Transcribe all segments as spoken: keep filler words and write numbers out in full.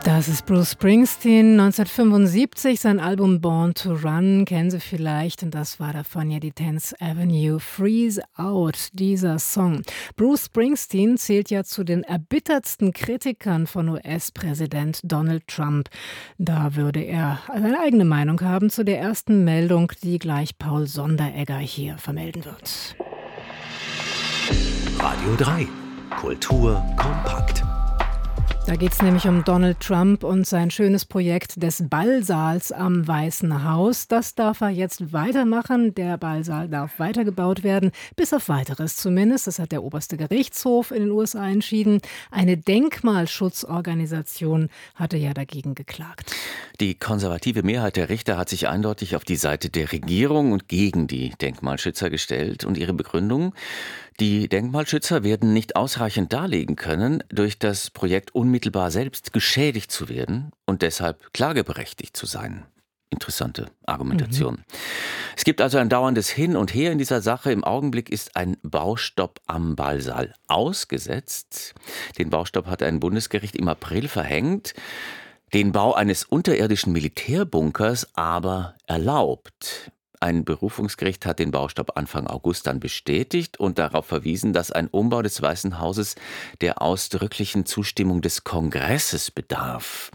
Das ist Bruce Springsteen, neunzehnhundertfünfundsiebzig, sein Album Born to Run, kennen Sie vielleicht, und das war davon ja die tenth Avenue, Freeze Out, dieser Song. Bruce Springsteen zählt ja zu den erbittertsten Kritikern von U S-Präsident Donald Trump. Da würde er seine eigene Meinung haben zu der ersten Meldung, die gleich Paul Sonderegger hier vermelden wird. Radio drei, Kultur kompakt. Da geht es nämlich um Donald Trump und sein schönes Projekt des Ballsaals am Weißen Haus. Das darf er jetzt weitermachen. Der Ballsaal darf weitergebaut werden, bis auf Weiteres zumindest. Das hat der oberste Gerichtshof in den U S A entschieden. Eine Denkmalschutzorganisation hatte ja dagegen geklagt. Die konservative Mehrheit der Richter hat sich eindeutig auf die Seite der Regierung und gegen die Denkmalschützer gestellt. Und ihre Begründung: Die Denkmalschützer werden nicht ausreichend darlegen können, durch das Projekt unmittelbar selbst geschädigt zu werden und deshalb klageberechtigt zu sein. Interessante Argumentation. Mhm. Es gibt also ein dauerndes Hin und Her in dieser Sache. Im Augenblick ist ein Baustopp am Ballsaal ausgesetzt. Den Baustopp hat ein Bundesgericht im April verhängt, den Bau eines unterirdischen Militärbunkers aber erlaubt. Ein Berufungsgericht hat den Baustopp Anfang August dann bestätigt und darauf verwiesen, dass ein Umbau des Weißen Hauses der ausdrücklichen Zustimmung des Kongresses bedarf.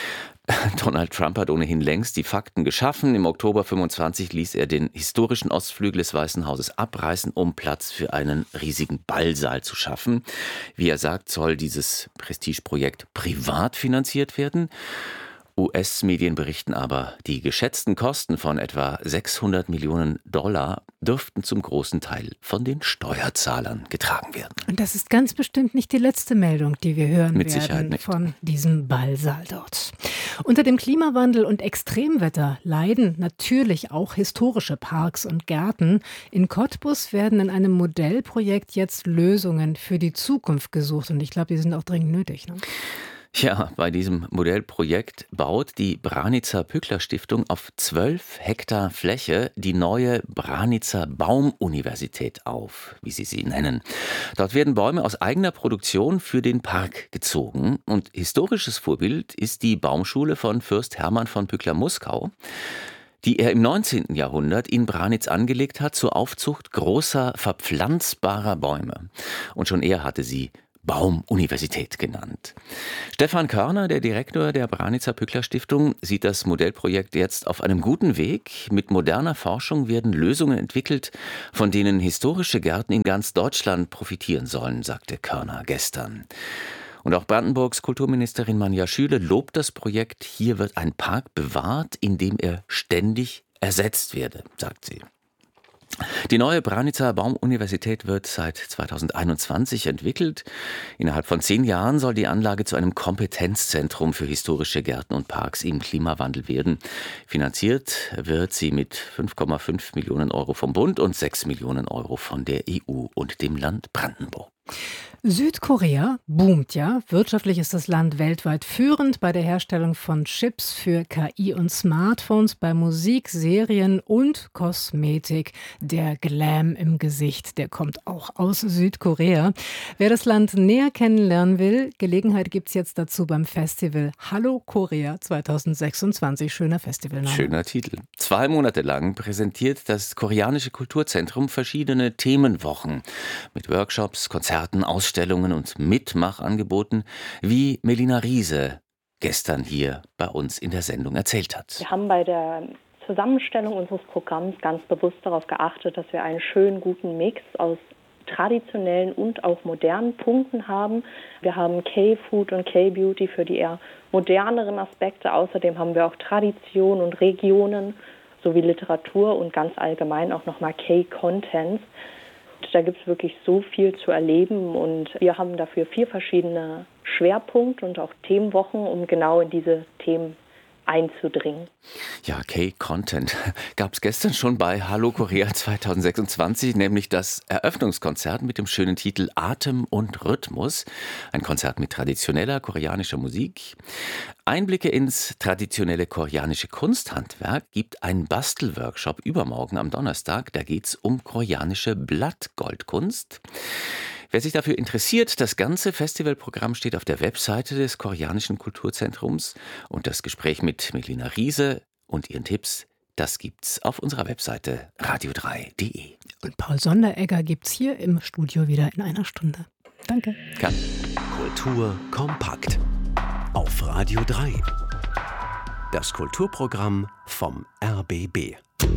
Donald Trump hat ohnehin längst die Fakten geschaffen. Im Oktober fünfundzwanzig ließ er den historischen Ostflügel des Weißen Hauses abreißen, um Platz für einen riesigen Ballsaal zu schaffen. Wie er sagt, soll dieses Prestigeprojekt privat finanziert werden. U S-Medien berichten aber, die geschätzten Kosten von etwa sechshundert Millionen Dollar dürften zum großen Teil von den Steuerzahlern getragen werden. Und das ist ganz bestimmt nicht die letzte Meldung, die wir hören Mit werden Sicherheit nicht. Von diesem Ballsaal dort. Unter dem Klimawandel und Extremwetter leiden natürlich auch historische Parks und Gärten. In Cottbus werden in einem Modellprojekt jetzt Lösungen für die Zukunft gesucht. Und ich glaube, die sind auch dringend nötig, ne? Ja, bei diesem Modellprojekt baut die Branica-Pückler-Stiftung auf zwölf Hektar Fläche die neue Branica Baumuniversität auf, wie sie sie nennen. Dort werden Bäume aus eigener Produktion für den Park gezogen. Und historisches Vorbild ist die Baumschule von Fürst Hermann von Pückler-Muskau, die er im neunzehnten Jahrhundert in Branitz angelegt hat zur Aufzucht großer, verpflanzbarer Bäume. Und schon er hatte sie Baumuniversität genannt. Stefan Körner, der Direktor der Branica-Pückler-Stiftung, sieht das Modellprojekt jetzt auf einem guten Weg. Mit moderner Forschung werden Lösungen entwickelt, von denen historische Gärten in ganz Deutschland profitieren sollen, sagte Körner gestern. Und auch Brandenburgs Kulturministerin Manja Schüle lobt das Projekt. Hier wird ein Park bewahrt, in dem er ständig ersetzt werde, sagt sie. Die neue Branica Baumuniversität wird seit zweitausendeinundzwanzig entwickelt. Innerhalb von zehn Jahren soll die Anlage zu einem Kompetenzzentrum für historische Gärten und Parks im Klimawandel werden. Finanziert wird sie mit fünf Komma fünf Millionen Euro vom Bund und sechs Millionen Euro von der E U und dem Land Brandenburg. Südkorea boomt ja. Wirtschaftlich ist das Land weltweit führend bei der Herstellung von Chips für K I und Smartphones, bei Musik, Serien und Kosmetik. Der Glam im Gesicht, der kommt auch aus Südkorea. Wer das Land näher kennenlernen will, Gelegenheit gibt es jetzt dazu beim Festival Hallo Korea zweitausendsechsundzwanzig. Schöner Festivalname. Schöner Titel. Zwei Monate lang präsentiert das Koreanische Kulturzentrum verschiedene Themenwochen mit Workshops, Konzerten, Ausstellungen und Mitmachangeboten, wie Melina Riese gestern hier bei uns in der Sendung erzählt hat. Wir haben bei der Zusammenstellung unseres Programms ganz bewusst darauf geachtet, dass wir einen schönen, guten Mix aus traditionellen und auch modernen Punkten haben. Wir haben K-Food und K-Beauty für die eher moderneren Aspekte. Außerdem haben wir auch Tradition und Regionen sowie Literatur und ganz allgemein auch nochmal K-Contents. Da gibt es wirklich so viel zu erleben und wir haben dafür vier verschiedene Schwerpunkte und auch Themenwochen, um genau in diese Themen einzudringen. Ja, K-Content gab es gestern schon bei Hallo Korea zweitausendsechsundzwanzig, nämlich das Eröffnungskonzert mit dem schönen Titel Atem und Rhythmus. Ein Konzert mit traditioneller koreanischer Musik. Einblicke ins traditionelle koreanische Kunsthandwerk gibt ein Bastelworkshop übermorgen am Donnerstag. Da geht es um koreanische Blattgoldkunst. Wer sich dafür interessiert, das ganze Festivalprogramm steht auf der Webseite des Koreanischen Kulturzentrums. Und das Gespräch mit Melina Riese und ihren Tipps, das gibt's auf unserer Webseite radio drei punkt de. Und Paul Sonderegger gibt's hier im Studio wieder in einer Stunde. Danke. Kann. Kultur kompakt auf Radio drei. Das Kulturprogramm vom R B B.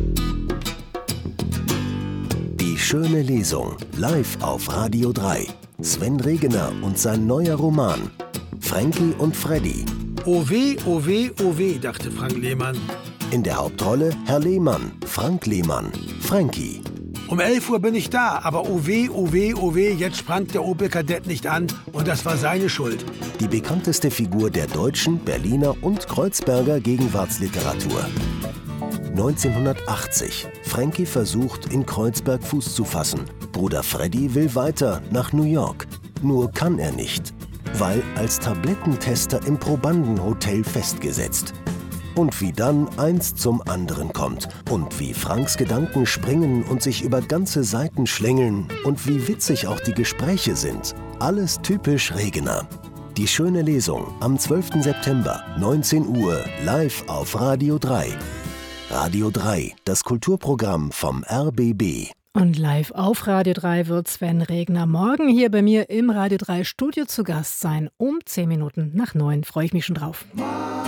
Die schöne Lesung, live auf Radio drei. Sven Regener und sein neuer Roman. Frankie und Freddy. Oh weh, oh weh, oh weh, dachte Frank Lehmann. In der Hauptrolle Herr Lehmann, Frank Lehmann, Frankie. Um elf Uhr bin ich da, aber oh weh, oh weh, oh weh, jetzt sprang der Opel Kadett nicht an und das war seine Schuld. Die bekannteste Figur der deutschen, Berliner und Kreuzberger Gegenwartsliteratur. neunzehnhundertachtzig. Frankie versucht, in Kreuzberg Fuß zu fassen. Bruder Freddy will weiter nach New York. Nur kann er nicht, weil als Tablettentester im Probandenhotel festgesetzt. Und wie dann eins zum anderen kommt. Und wie Franks Gedanken springen und sich über ganze Seiten schlängeln. Und wie witzig auch die Gespräche sind. Alles typisch Regener. Die schöne Lesung am zwölften September, neunzehn Uhr, live auf Radio drei. Radio drei, das Kulturprogramm vom R B B. Und live auf Radio drei wird Sven Regner morgen hier bei mir im Radio drei Studio zu Gast sein. Um zehn Minuten nach neun. Freue ich mich schon drauf.